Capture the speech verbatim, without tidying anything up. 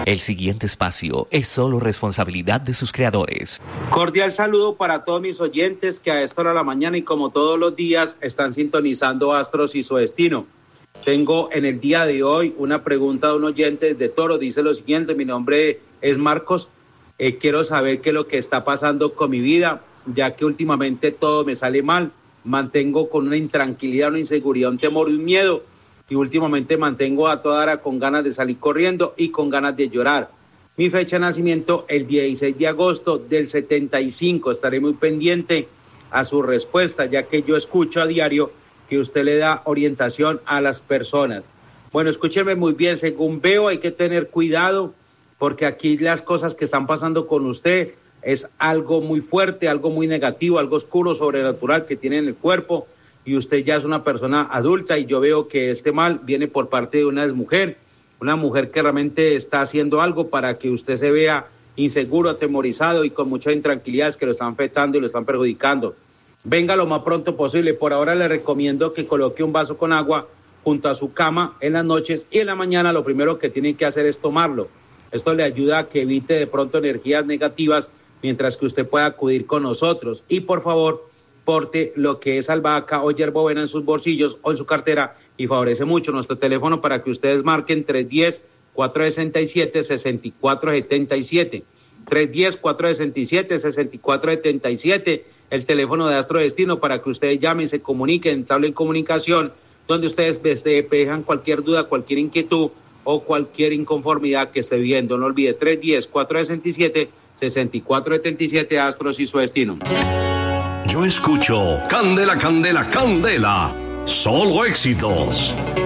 El siguiente espacio es solo responsabilidad de sus creadores. Cordial saludo para todos mis oyentes que a esta hora de la mañana y como todos los días están sintonizando Astros y su destino. Tengo en el día de hoy una pregunta de un oyente de Toro. Dice lo siguiente: mi nombre es Marcos. Eh, quiero saber qué es lo que está pasando con mi vida, ya que últimamente todo me sale mal. Mantengo con una intranquilidad, una inseguridad, un temor y un miedo. Y últimamente mantengo a toda hora con ganas de salir corriendo y con ganas de llorar. Mi fecha de nacimiento, el dieciséis de agosto del setenta y cinco. Estaré muy pendiente a su respuesta, ya que yo escucho a diario que usted le da orientación a las personas. Bueno, escúcheme muy bien. Según veo, hay que tener cuidado, porque aquí las cosas que están pasando con usted es algo muy fuerte, algo muy negativo, algo oscuro, sobrenatural que tiene en el cuerpo. Y usted ya es una persona adulta y yo veo que este mal viene por parte de una mujer, una mujer que realmente está haciendo algo para que usted se vea inseguro, atemorizado y con muchas intranquilidades que lo están afectando y lo están perjudicando. Venga lo más pronto posible. Por ahora le recomiendo que coloque un vaso con agua junto a su cama en las noches y en la mañana lo primero que tiene que hacer es tomarlo. Esto le ayuda a que evite de pronto energías negativas mientras que usted pueda acudir con nosotros. Y por favor, porte lo que es albahaca o hierbabuena en sus bolsillos o en su cartera y favorece mucho. Nuestro teléfono para que ustedes marquen tres uno cero, cuatro seis siete, seis cuatro siete siete. tres uno cero, cuatro seis siete, seis cuatro siete siete. El teléfono de Astro Destino para que ustedes llamen, se comuniquen, entablen comunicación, donde ustedes dejan cualquier duda, cualquier inquietud o cualquier inconformidad que esté viendo. No olvide, tres uno cero, cuatro seis siete, seis cuatro siete siete, Astros y su destino. Yo escucho Candela, Candela, Candela. Solo éxitos.